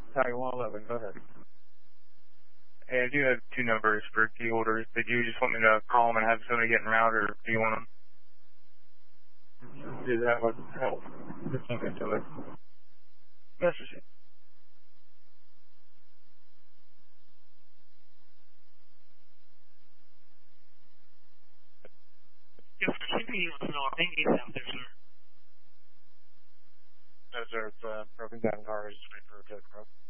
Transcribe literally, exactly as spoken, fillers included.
Tiger one eleven, go ahead. Hey, I do have two numbers for key holders. Did you just want me to call them and have somebody get in route, or do you want them? Do that with help. Just look into it. Yes, sir. Yes, sir. C P U is no dinghies out there, sir. No, sir. It's uh, broken down car. I just wait for a jet, bro.